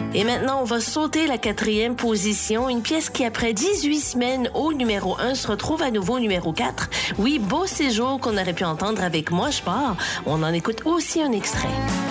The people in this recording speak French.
Et maintenant, on va sauter la 4e position. Une pièce qui, après 18 semaines au numéro 1, se retrouve à nouveau au numéro 4. Oui, Beau séjour qu'on aurait pu entendre avec Moi, je pars. On en écoute aussi un extrait.